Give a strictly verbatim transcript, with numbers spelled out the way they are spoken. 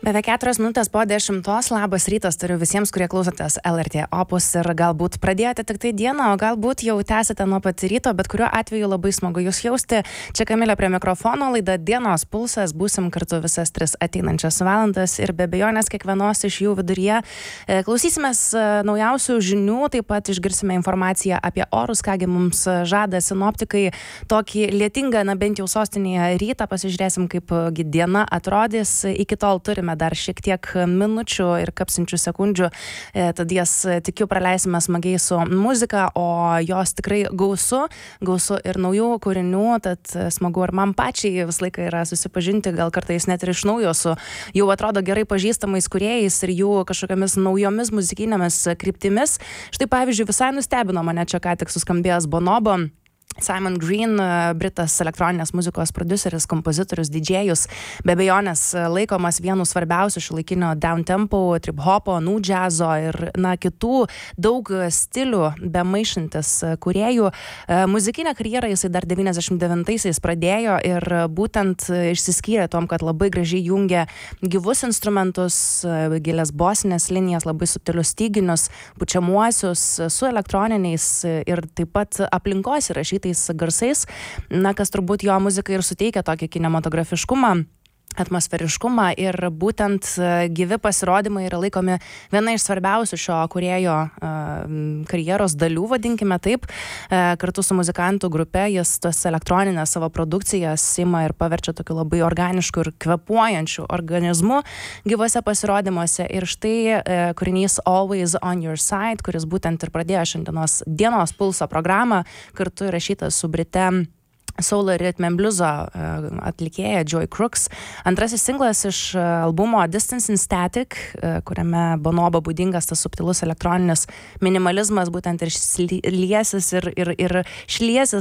Beveik keturios minutės po dešimtos. Labas rytas turiu visiems, kurie klausotės L R T Opus ir galbūt pradėjote tik tai dieną, o galbūt jau tęsite nuo pat ryto, bet kuriuo atveju labai smagu jūs jausti. Čia Kamilė prie mikrofono, laida Dienos pulsas, būsim kartu visas tris ateinančias valandas ir be abejonės kiekvienos iš jų viduryje klausysimės naujausių žinių, taip pat išgirsime informaciją apie orus, kągi mums žada sinoptikai. Tokį lietingą, na bent jau sostinėje rytą, pasižiūrėsim, kaip diena atrodys. Iki tol turime dar šiek tiek minučių ir kapsinčių sekundžių, tad jas tikiu praleisime smagiai su muzika, o jos tikrai gausu, gausu ir naujų kūrinių, tad smagu ir man pačiai visą laiką yra susipažinti, gal kartais net ir iš naujo su jau atrodo gerai pažįstamais kūrėjais ir jų kažkokiamis naujomis muzikinėmis kryptimis. Štai pavyzdžiui, visai nustebino mane čia ką tik suskambėjęs Bonobo. Simon Green, britas elektroninės muzikos prodiuseris, kompozitorius, didžėjus, be abejonės laikomas vienu svarbiausių šiuolaikinio downtempo, trip-hopo, nu džiazo ir na, kitų daug stilių bemaišantis kūrėjų. Muzikinę karjerą jisai dar devyniasdešimt devintaisiais pradėjo ir būtent išsiskyrė tom, kad labai gražiai jungia gyvus instrumentus, gilias bosinės linijas, labai subtilius styginius, pučiamuosius su elektroniniais ir taip pat aplinkos įrašytais garsais, na, kas turbūt jo muzikai ir suteikia tokį kinematografiškumą, atmosferiškumą ir būtent gyvi pasirodymai yra laikomi viena iš svarbiausių šio kūrėjo uh, karjeros dalių, vadinkime taip. Uh, kartu su muzikantų grupe jis tas elektroninės savo produkcijas ima ir paverčia tokiu labai organišku ir kvepuojančiu organizmu gyvose pasirodymuose. Ir štai uh, kūrinys Always on Your Side, kuris būtent ir pradėjo šiandienos Dienos pulso programą, kartu įrašytas su brite soul ir rhythm and blueso atlikėja Joy Crooks. Antrasis singlas iš albumo Distance and Static, kuriame Bonobo būdingas tas subtilus elektroninis minimalizmas, būtent ir šliesis ir, ir, ir šliesis